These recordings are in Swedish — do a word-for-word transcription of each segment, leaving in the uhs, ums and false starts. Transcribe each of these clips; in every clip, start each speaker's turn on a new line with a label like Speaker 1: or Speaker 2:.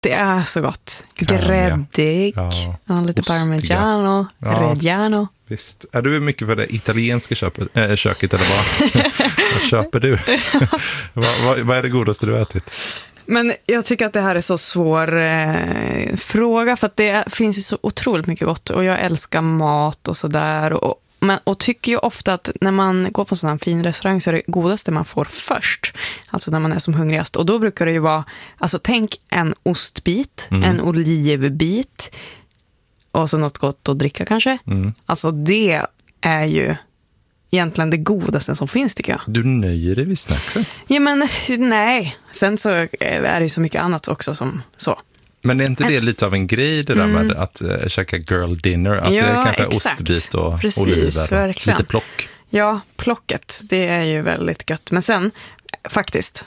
Speaker 1: Det är så gott.
Speaker 2: Krämig.
Speaker 1: Gräddig.
Speaker 2: Ja.
Speaker 1: Ja, lite
Speaker 2: Ostiga.
Speaker 1: parmigiano,
Speaker 2: Ja.
Speaker 1: reggiano.
Speaker 2: Visst. Är du mycket för det italienska köpet, äh, köket eller vad? Vad köper du? vad, vad, vad är det godaste du har ätit?
Speaker 1: Men jag tycker att det här är så svår eh, fråga, för att det finns ju så otroligt mycket gott och jag älskar mat och sådär och, men, och tycker ju ofta att när man går på en sån här fin restaurang så är det godaste man får först, alltså när man är som hungrigast, och då brukar det ju vara, alltså tänk en ostbit, mm. en olivbit och så något gott att dricka kanske. Mm. Alltså det är ju egentligen det godaste som finns, tycker jag.
Speaker 2: Du nöjer dig vid snacksen?
Speaker 1: Ja, men nej. Sen så är det ju så mycket annat också som så.
Speaker 2: Men är inte det lite av en grej det där mm. med att uh, käka girl dinner? Att ja, det är kanske exakt. Ostbit och
Speaker 1: precis,
Speaker 2: oliver och
Speaker 1: verkligen.
Speaker 2: Lite plock.
Speaker 1: Ja, plocket. Det är ju väldigt gött. Men sen, faktiskt,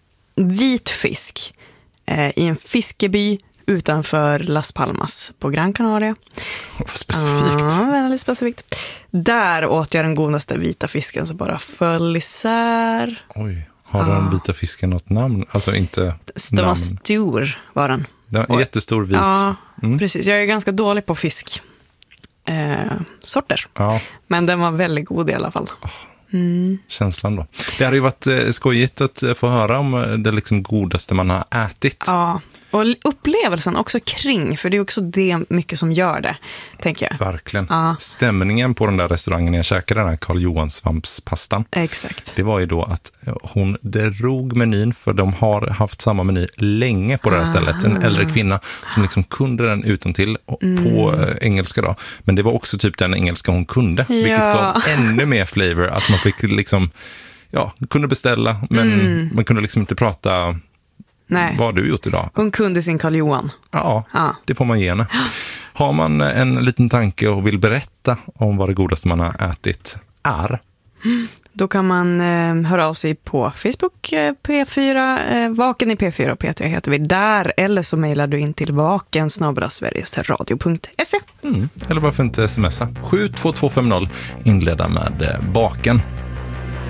Speaker 1: vit fisk eh, i en fiskeby utanför Las Palmas på Gran Canaria.
Speaker 2: Vad specifikt.
Speaker 1: Ja, väldigt specifikt. Där åt jag den godaste vita fisken som bara föll isär.
Speaker 2: Oj, har den ah. vita fisken något namn? Alltså inte
Speaker 1: Den
Speaker 2: namn.
Speaker 1: var stor, var den.
Speaker 2: Den var jättestor vit.
Speaker 1: Ja, mm. precis. Jag är ganska dålig på fisk. Eh, sorter.
Speaker 2: Ja.
Speaker 1: Men den var väldigt god i alla fall. Mm.
Speaker 2: Känslan då. Det hade ju varit eh, skojigt att eh, få höra om det liksom godaste man har ätit.
Speaker 1: Ja, och upplevelsen också kring, för det är också det mycket som gör det, tänker jag.
Speaker 2: Verkligen.
Speaker 1: Ja.
Speaker 2: Stämningen på den där restaurangen när jag käkade den här Karl Johan svampspastan.
Speaker 1: Exakt.
Speaker 2: Det var ju då att hon drog menyn, för de har haft samma meny länge på det här ah. stället. En äldre kvinna som liksom kunde den utantill mm. på äh, engelska då. Men det var också typ den engelska hon kunde, ja. vilket gav ännu mer flavor. Att man fick liksom, ja, kunde beställa, men mm. man kunde liksom inte prata. Nej. Vad har du gjort idag?
Speaker 1: Hon kunde sin Karl Johan.
Speaker 2: Ja, ja, det får man ge henne. Har man en liten tanke och vill berätta om vad det godaste man har ätit är?
Speaker 1: Då kan man eh, höra av sig på Facebook, eh, P fyra, eh, Vaken i P fyra och P tre heter vi där. Eller så mejlar du in till vaken snabel-a sverigesradio punkt se.
Speaker 2: Mm. Eller varför inte smsa? sju två två fem noll, inleda med eh, Vaken.